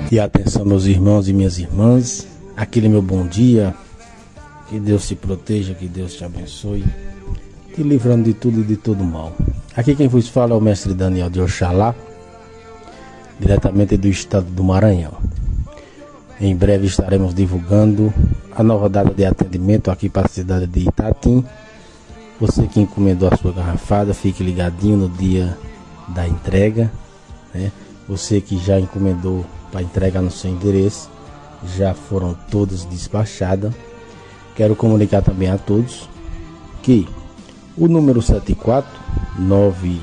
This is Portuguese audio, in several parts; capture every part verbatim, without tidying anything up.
E atenção, meus irmãos e minhas irmãs, aquele meu bom dia, que Deus te proteja, que Deus te abençoe, te livrando de tudo e de todo mal. Aqui quem vos fala é o mestre Daniel de Oxalá, diretamente do estado do Maranhão. Em breve estaremos divulgando a nova data de atendimento aqui para a cidade de Itatim. Você que encomendou a sua garrafada, fique ligadinho no dia da entrega, né? Você que já encomendou para entregar no seu endereço, já foram todas despachadas. Quero comunicar também a todos que o número sete quatro nove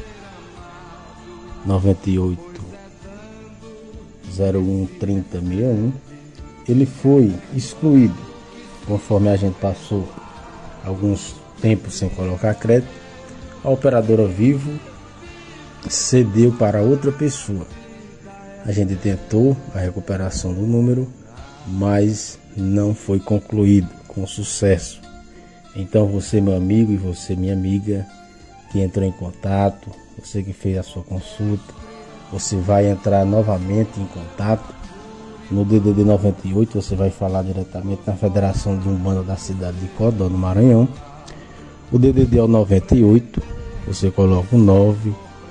nove oito zero um três zero seis um ele foi excluído conforme a gente passou alguns tempos sem colocar crédito. A operadora Vivo cedeu para outra pessoa. A gente tentou a recuperação do número, mas não foi concluído com sucesso. Então você, meu amigo, e você, minha amiga, que entrou em contato, você que fez a sua consulta, você vai entrar novamente em contato no D D D noventa e oito. Você vai falar diretamente na Federação de Umbanda da cidade de Codó, no Maranhão. O D D D é o noventa e oito, você coloca o nove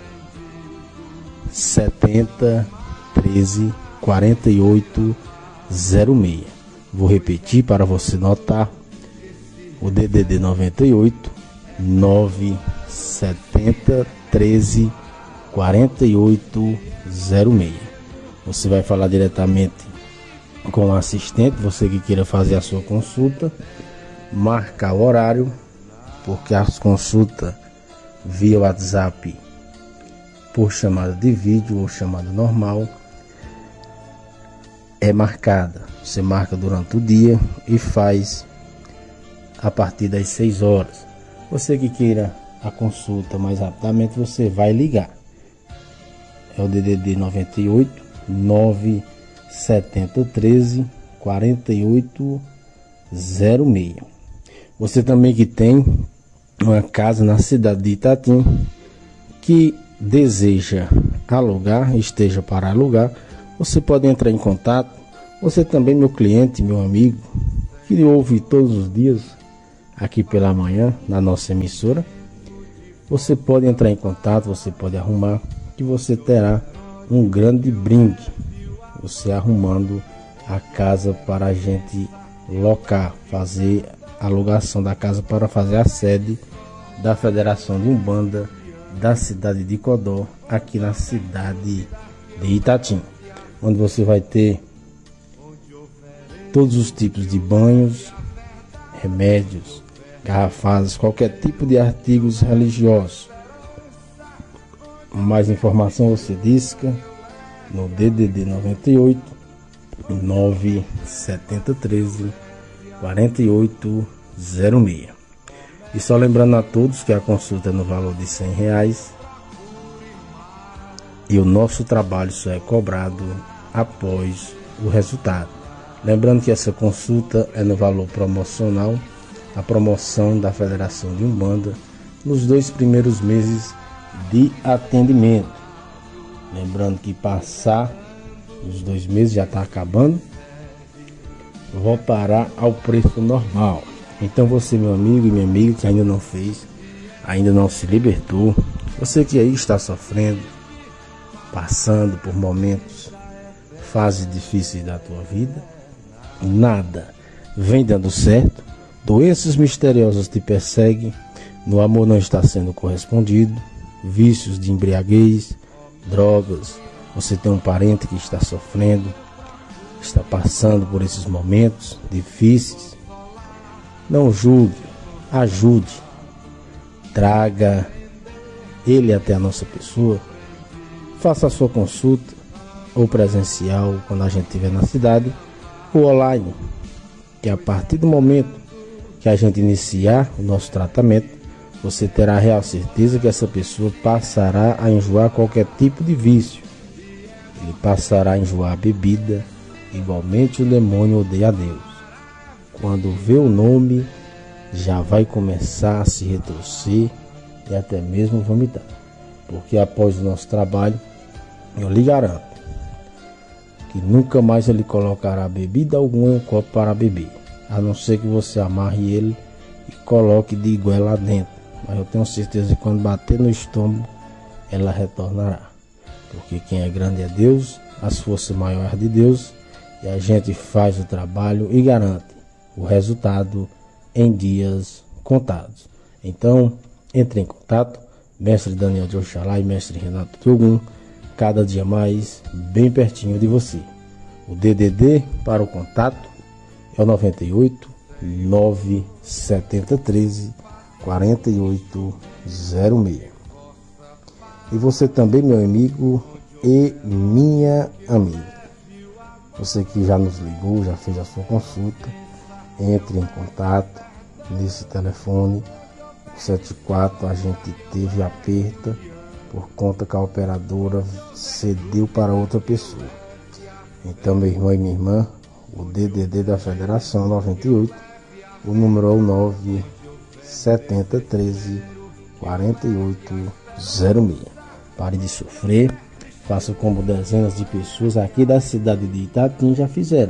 setenta treze quarenta e oito zero seis. Vou repetir para você notar. O D D D noventa e oito nove setenta treze quarenta e oito zero seis. Você vai falar diretamente com o assistente, você que queira fazer a sua consulta, marcar o horário, porque as consultas via WhatsApp por chamada de vídeo ou chamada normal é marcada. Você marca durante o dia e faz a partir das seis horas. Você que queira a consulta mais rapidamente, você vai ligar. É o D D D noventa e oito nove setenta treze quarenta e oito zero seis. Você também que tem uma casa na cidade de Itatim que deseja alugar, esteja para alugar, você pode entrar em contato. Você também, meu cliente, meu amigo, que ouve todos os dias aqui pela manhã na nossa emissora, você pode entrar em contato, você pode arrumar, que você terá um grande brinde, você arrumando a casa para a gente locar, fazer a alugação da casa para fazer a sede da Federação de Umbanda da cidade de Codó, aqui na cidade de Itatim, onde você vai ter todos os tipos de banhos, remédios, garrafadas, qualquer tipo de artigos religiosos. Mais informação você disca no D D D noventa e oito nove setenta treze quarenta e oito zero seis. E só lembrando a todos que a consulta é no valor de cem reais e o nosso trabalho só é cobrado após o resultado. Lembrando que essa consulta é no valor promocional, a promoção da Federação de Umbanda nos dois primeiros meses de atendimento. Lembrando que passar os dois meses, já está acabando, voltará ao preço normal. Então você, meu amigo e minha amiga, que ainda não fez, ainda não se libertou, você que aí está sofrendo, passando por momentos, fases difíceis da tua vida, nada vem dando certo, doenças misteriosas te perseguem, no amor não está sendo correspondido, vícios de embriaguez, drogas, você tem um parente que está sofrendo, está passando por esses momentos difíceis, não julgue, ajude, traga ele até a nossa pessoa, faça a sua consulta, ou presencial, quando a gente estiver na cidade, ou online, que a partir do momento que a gente iniciar o nosso tratamento, você terá a real certeza que essa pessoa passará a enjoar qualquer tipo de vício. Ele passará a enjoar a bebida, igualmente o demônio odeia a Deus. Quando vê o nome, já vai começar a se retorcer e até mesmo vomitar. Porque após o nosso trabalho, eu lhe garanto que nunca mais ele colocará bebida alguma em um copo para beber, a não ser que você amarre ele e coloque de igual lá dentro. Mas eu tenho certeza que quando bater no estômago, ela retornará. Porque quem é grande é Deus, as forças maiores de Deus, e a gente faz o trabalho e garante o resultado em dias contados. Então, entre em contato, mestre Daniel de Oxalá e mestre Renato de Ogum, cada dia mais bem pertinho de você. O D D D para o contato é o noventa e oito, nove sete zero três, quarenta e oito zero seis. E você também, meu amigo e minha amiga, você que já nos ligou, já fez a sua consulta, entre em contato nesse telefone setenta e quatro. A gente teve aperto por conta que a operadora cedeu para outra pessoa. Então, meu irmão e minha irmã, o D D D da Federação noventa e oito, o número é o nove sete zero três, quarenta e oito zero seis. Pare de sofrer, faça como dezenas de pessoas aqui da cidade de Itatim já fizeram.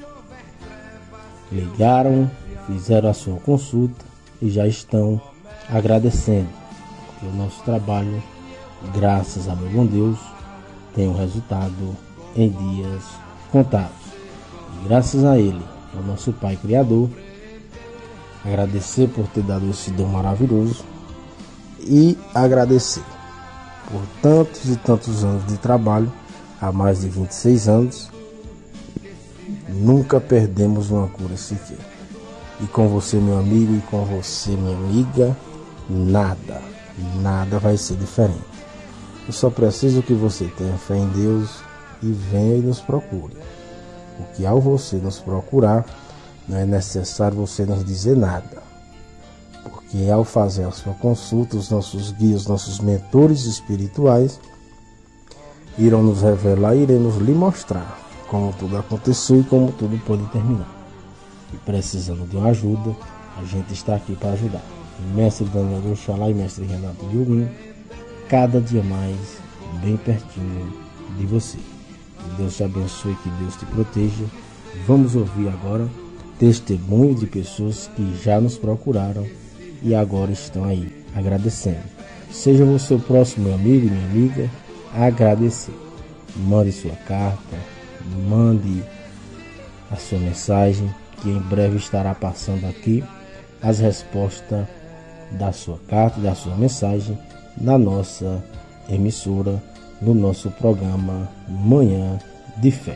Ligaram, fizeram a sua consulta e já estão agradecendo, porque o nosso trabalho, graças a meu bom Deus, tem um resultado em dias contados. E graças a Ele, ao nosso Pai Criador, agradecer por ter dado esse dom maravilhoso e agradecer por tantos e tantos anos de trabalho, há mais de vinte e seis anos, nunca perdemos uma cura sequer. E com você, meu amigo, e com você, minha amiga, nada, nada vai ser diferente. Eu só preciso que você tenha fé em Deus e venha e nos procure. Porque ao você nos procurar, não é necessário você nos dizer nada. Porque ao fazer a sua consulta, os nossos guias, nossos mentores espirituais irão nos revelar e iremos lhe mostrar como tudo aconteceu e como tudo pode terminar. E precisando de uma ajuda, a gente está aqui para ajudar. Mestre Daniel de Oxalá e mestre Renato de Ogum, cada dia mais bem pertinho de você. Que Deus te abençoe, que Deus te proteja. Vamos ouvir agora testemunho de pessoas que já nos procuraram e agora estão aí agradecendo. Seja você o próximo, meu amigo e minha amiga, a agradecer. Mande sua carta, mande a sua mensagem, que em breve estará passando aqui as respostas da sua carta, da sua mensagem, na nossa emissora, no nosso programa Manhã de Fé.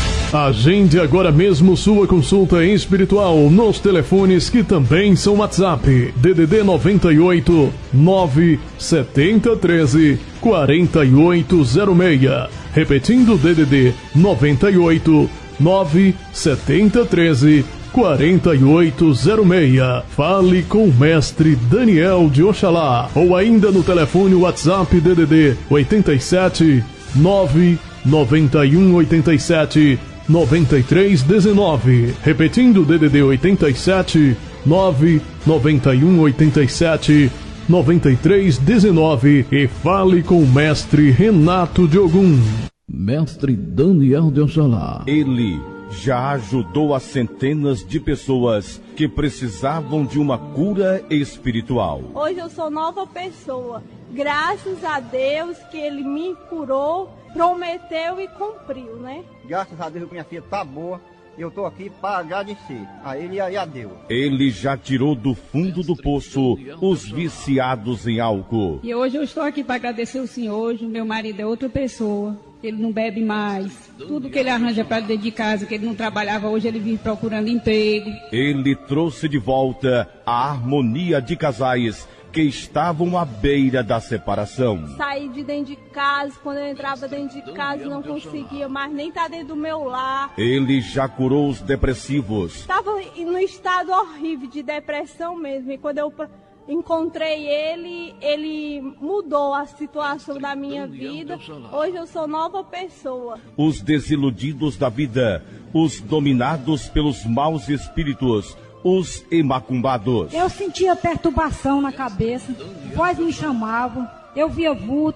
Agende agora mesmo sua consulta espiritual nos telefones que também são WhatsApp. D D D noventa e oito, nove sete zero três, quarenta e oito zero seis. Repetindo, D D D noventa e oito, nove sete zero três, quarenta e oito zero seis. Fale com o mestre Daniel de Oxalá. Ou ainda no telefone WhatsApp D D D oitenta e sete, nove noventa e um oitenta e sete, noventa e três dezenove. Repetindo, D D D oitenta e sete, nove noventa e um oitenta e sete, noventa e três dezenove. E fale com o mestre Renato de Ogum. Mestre Daniel de Oxalá. Ele já ajudou a centenas de pessoas que precisavam de uma cura espiritual. Hoje eu sou nova pessoa. Graças a Deus que Ele me curou, prometeu e cumpriu, né? Graças a Deus que minha filha tá boa. Eu tô aqui para agradecer a Ele e a Deus. Ele já tirou do fundo do poço os viciados em álcool. E hoje eu estou aqui para agradecer o Senhor. Hoje meu marido é outra pessoa. Ele não bebe mais. Tudo que ele arranja para dentro de casa, que ele não trabalhava, hoje ele vive procurando emprego. Ele trouxe de volta a harmonia de casais que estavam à beira da separação. Saí de dentro de casa, quando eu entrava dentro de casa não conseguia mais nem estar dentro do meu lar. Ele já curou os depressivos. Estava no estado horrível de depressão mesmo, e quando eu encontrei ele, ele mudou a situação da minha vida. Hoje eu sou nova pessoa. Os desiludidos da vida, os dominados pelos maus espíritos, os emacumbados. Eu sentia perturbação na cabeça, voz me chamava, eu via vulto,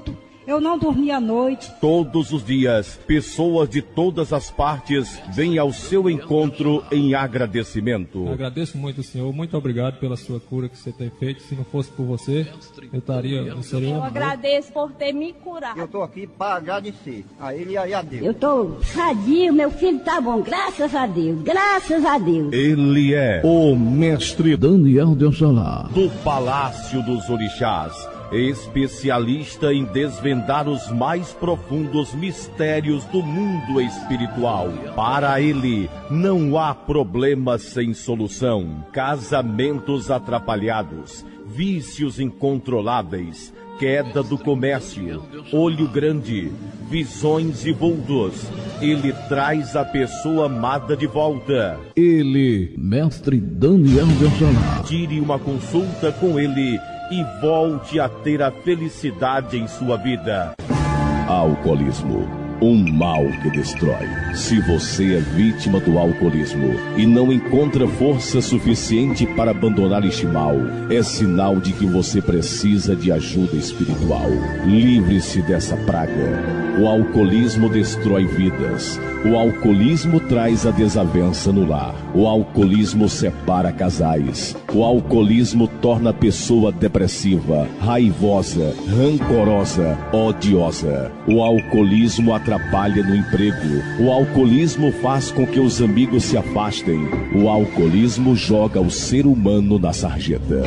Eu não dormi à noite. Todos os dias, pessoas de todas as partes vêm ao seu encontro em agradecimento. Eu agradeço muito, Senhor. Muito obrigado pela sua cura que você tem feito. Se não fosse por você, eu estaria... Eu, seria eu um agradeço por ter me curado. Eu estou aqui para agradecer a ele e a Deus. Eu estou sadio, meu filho tá bom, graças a Deus, graças a Deus. Ele é o mestre Daniel de Oxalá do Palácio dos Orixás, especialista em desvendar os mais profundos mistérios do mundo espiritual. Para ele, não há problemas sem solução, casamentos atrapalhados, vícios incontroláveis, queda do comércio, olho grande, visões e vultos. Ele traz a pessoa amada de volta. Ele, mestre Daniel de Oxalá. Tire uma consulta com ele e volte a ter a felicidade em sua vida. Alcoolismo, um mal que destrói. Se você é vítima do alcoolismo e não encontra força suficiente para abandonar este mal, é sinal de que você precisa de ajuda espiritual. Livre-se dessa praga. O alcoolismo destrói vidas. O alcoolismo traz a desavença no lar. O alcoolismo separa casais. O alcoolismo torna a pessoa depressiva, raivosa, rancorosa, odiosa. O alcoolismo atrapalha no emprego. O alcoolismo faz com que os amigos se afastem. O alcoolismo joga o ser humano na sarjeta.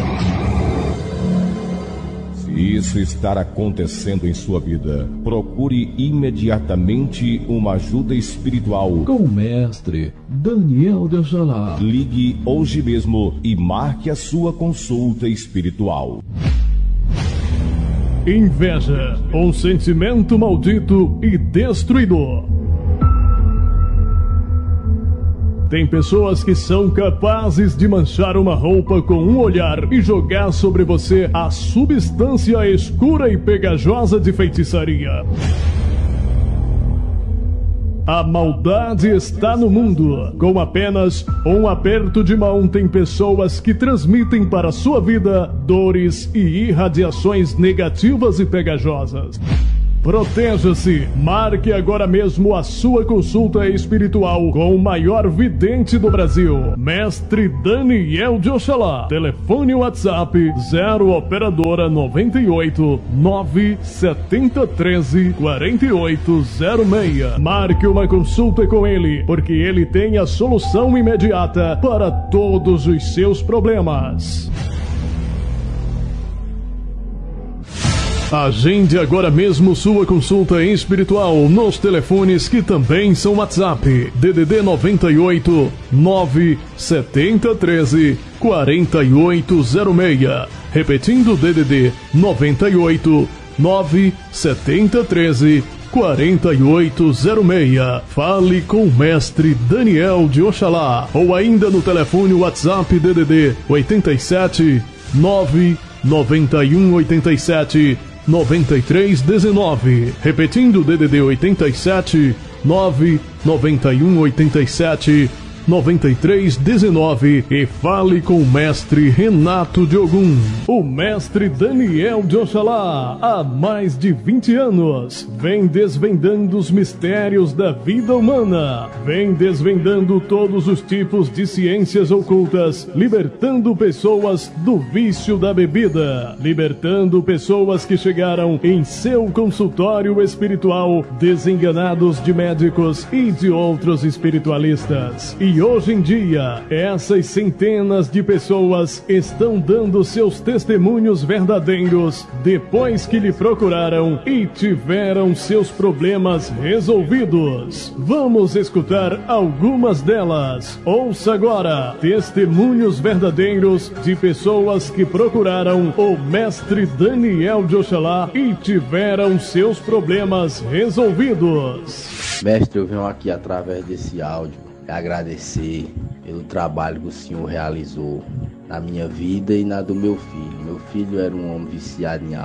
Se isso estar acontecendo em sua vida, procure imediatamente uma ajuda espiritual com o mestre Daniel de Oxalá. Ligue hoje mesmo e marque a sua consulta espiritual. Inveja, um sentimento maldito e destruidor. Tem pessoas que são capazes de manchar uma roupa com um olhar e jogar sobre você a substância escura e pegajosa de feitiçaria. A maldade está no mundo. Com apenas um aperto de mão, tem pessoas que transmitem para a sua vida dores e irradiações negativas e pegajosas. Proteja-se. Marque agora mesmo a sua consulta espiritual com o maior vidente do Brasil, mestre Daniel de Oxalá. Telefone WhatsApp zero operadora noventa e oito, nove setenta, treze, quarenta e oito zero seis. Marque uma consulta com ele, porque ele tem a solução imediata para todos os seus problemas. Agende agora mesmo sua consulta espiritual nos telefones que também são WhatsApp. D D D noventa e oito, nove setenta, treze, quarenta e oito zero seis. Repetindo, D D D noventa e oito, nove setenta, treze, quarenta e oito zero seis. Fale com o mestre Daniel de Oxalá. Ou ainda no telefone WhatsApp D D D oitenta e sete, nove noventa e um, oitenta e sete, noventa e três dezenove. Repetindo, D D D oitenta e sete, nove noventa e um, oitenta e sete, noventa e três dezenove. E fale com o mestre Renato de Ogum. O mestre Daniel de Oxalá, há mais de vinte anos, vem desvendando os mistérios da vida humana, vem desvendando todos os tipos de ciências ocultas, libertando pessoas do vício da bebida, libertando pessoas que chegaram em seu consultório espiritual desenganados de médicos e de outros espiritualistas. E hoje em dia, essas centenas de pessoas estão dando seus testemunhos verdadeiros depois que lhe procuraram e tiveram seus problemas resolvidos. Vamos escutar algumas delas. Ouça agora testemunhos verdadeiros de pessoas que procuraram o mestre Daniel de Oxalá e tiveram seus problemas resolvidos. Mestre, eu venho aqui através desse áudio agradecer pelo trabalho que o senhor realizou na minha vida e na do meu filho. Meu filho era um homem viciado em álcool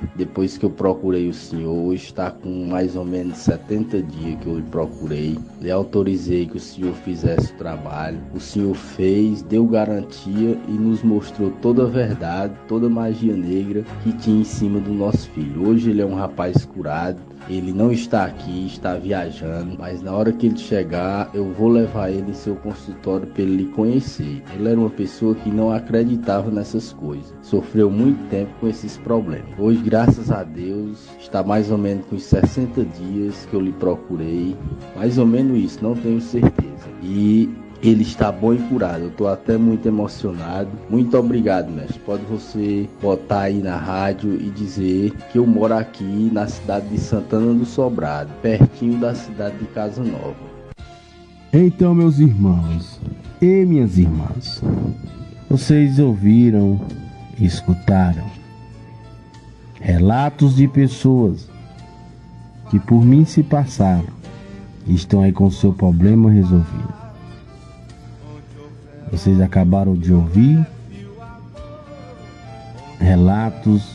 depois que eu procurei o senhor, hoje está com mais ou menos setenta dias que eu lhe procurei, lhe autorizei que o senhor fizesse o trabalho, o senhor fez, deu garantia e nos mostrou toda a verdade, toda a magia negra que tinha em cima do nosso filho. Hoje ele é um rapaz curado, ele não está aqui, está viajando, mas na hora que ele chegar, eu vou levar ele em seu consultório para ele lhe conhecer. Ele era uma pessoa que não acreditava nessas coisas, sofreu muito tempo com esses problemas. Hoje, graças a Deus, está mais ou menos com os sessenta dias que eu lhe procurei, mais ou menos isso, não tenho certeza. E ele está bom e curado. Eu estou até muito emocionado. Muito obrigado, mestre. Pode você botar aí na rádio e dizer que eu moro aqui na cidade de Santana do Sobrado, pertinho da cidade de Casa Nova. Então, meus irmãos e minhas irmãs, vocês ouviram e escutaram relatos de pessoas que por mim se passaram e estão aí com o seu problema resolvido. Vocês acabaram de ouvir relatos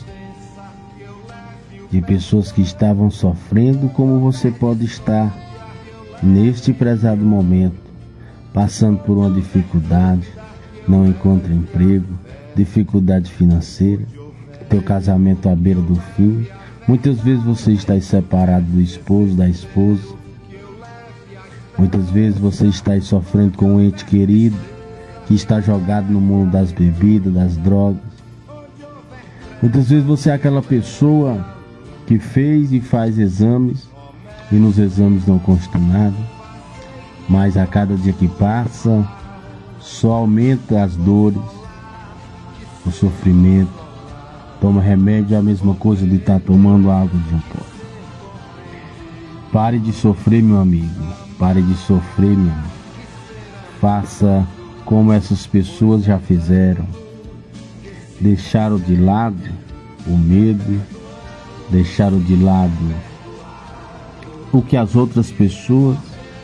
de pessoas que estavam sofrendo, como você pode estar neste prezado momento, passando por uma dificuldade, não encontra emprego, dificuldade financeira, teu casamento à beira do fim. Muitas vezes você está separado do esposo, da esposa. Muitas vezes você está sofrendo com um ente querido que está jogado no mundo das bebidas, das drogas. Muitas vezes você é aquela pessoa que fez e faz exames e nos exames não consta nada, mas a cada dia que passa só aumenta as dores, o sofrimento. Toma remédio, é a mesma coisa de estar tomando água de um poço. Pare de sofrer, meu amigo. Pare de sofrer, meu amigo. Faça como essas pessoas já fizeram. Deixaram de lado o medo, deixaram de lado o que as outras pessoas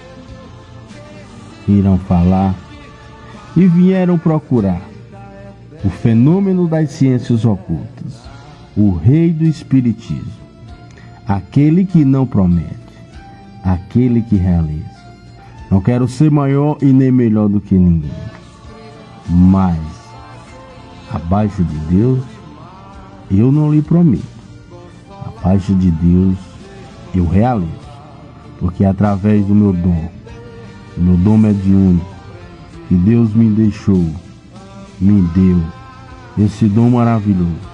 irão falar e vieram procurar o fenômeno das ciências ocultas, o rei do espiritismo, aquele que não promete, aquele que realiza. Não quero ser maior e nem melhor do que ninguém, mas abaixo de Deus eu não lhe prometo, abaixo de Deus eu realizo, porque através do meu dom, o meu dom mediúnico que Deus me deixou, me deu esse dom maravilhoso,